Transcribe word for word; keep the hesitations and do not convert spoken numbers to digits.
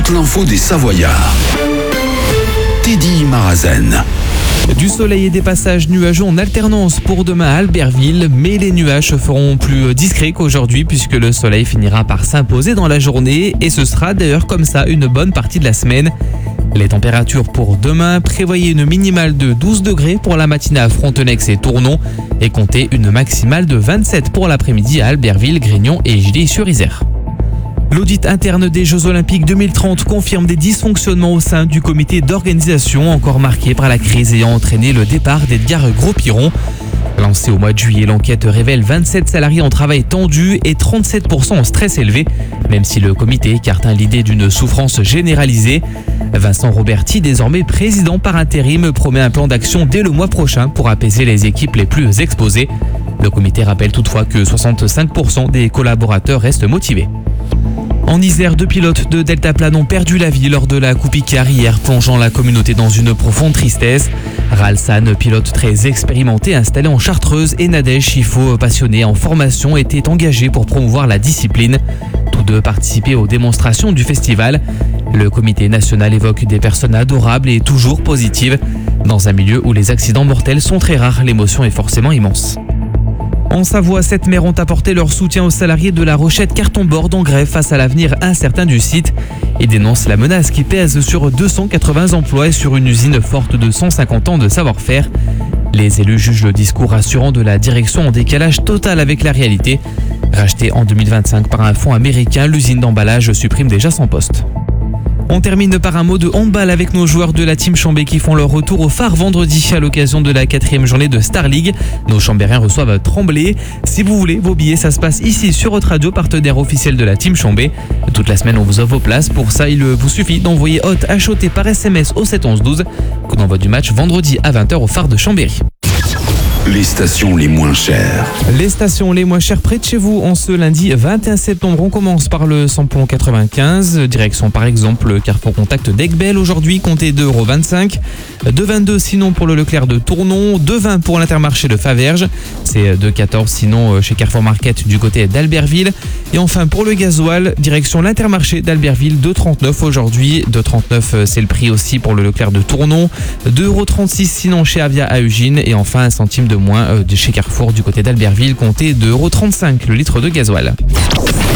toute l'info des Savoyards. Teddy Marazen. Du soleil et des passages nuageux en alternance pour demain à Albertville, mais les nuages se feront plus discrets qu'aujourd'hui puisque le soleil finira par s'imposer dans la journée et ce sera d'ailleurs comme ça une bonne partie de la semaine. Les températures pour demain, prévoyez une minimale de douze degrés pour la matinée à Frontenex et Tournon et comptez une maximale de vingt-sept pour l'après-midi à Albertville, Grignon et Gilly-sur-Isère. L'audit interne des Jeux Olympiques deux mille trente confirme des dysfonctionnements au sein du comité d'organisation, encore marqué par la crise ayant entraîné le départ d'Edgar Gros-Piron. Lancée au mois de juillet, l'enquête révèle vingt-sept salariés en travail tendu et trente-sept pour cent en stress élevé, même si le comité écarte l'idée d'une souffrance généralisée. Vincent Roberti, désormais président par intérim, promet un plan d'action dès le mois prochain pour apaiser les équipes les plus exposées. Le comité rappelle toutefois que soixante-cinq pour cent des collaborateurs restent motivés. En Isère, deux pilotes de deltaplane ont perdu la vie lors de la Coupe Icar hier, plongeant la communauté dans une profonde tristesse. Ralsan, pilote très expérimenté installé en Chartreuse, et Nadège Chifo, passionné en formation, étaient engagés pour promouvoir la discipline. Tous deux participaient aux démonstrations du festival. Le comité national évoque des personnes adorables et toujours positives. Dans un milieu où les accidents mortels sont très rares, l'émotion est forcément immense. En Savoie, sept maires ont apporté leur soutien aux salariés de la Rochette Carton-Borde en grève face à l'avenir incertain du site et dénoncent la menace qui pèse sur deux cent quatre-vingts emplois et sur une usine forte de cent cinquante ans de savoir-faire. Les élus jugent le discours rassurant de la direction en décalage total avec la réalité. Rachetée en deux mille vingt-cinq par un fonds américain, l'usine d'emballage supprime déjà cent postes. On termine par un mot de handball avec nos joueurs de la Team Chambé qui font leur retour au phare vendredi à l'occasion de la quatrième journée de Star League. Nos Chambériens reçoivent Tremblay. Si vous voulez vos billets, ça se passe ici sur Haute Radio, partenaire officiel de la Team Chambé. Toute la semaine, on vous offre vos places. Pour ça, il vous suffit d'envoyer Haute H O T par S M S au sept onze douze. Coup d'envoi du match vendredi à vingt heures au phare de Chambéry. Les stations les moins chères. Les stations les moins chères près de chez vous en ce lundi vingt et un septembre. On commence par le samplon quatre-vingt-quinze. Direction par exemple le Carrefour Contact d'Aiguebelle. Aujourd'hui, comptez deux euros vingt-cinq. deux euros vingt-deux sinon pour le Leclerc de Tournon. deux euros vingt pour l'Intermarché de Faverges. C'est deux euros quatorze sinon chez Carrefour Market du côté d'Albertville. Et enfin pour le gasoil, direction l'Intermarché d'Albertville, deux euros trente-neuf aujourd'hui. deux euros trente-neuf c'est le prix aussi pour le Leclerc de Tournon. deux euros trente-six sinon chez Avia à Ugine. Et enfin un centime de moins de chez Carrefour du côté d'Albertville, comptez deux euros trente-cinq le litre de gasoil.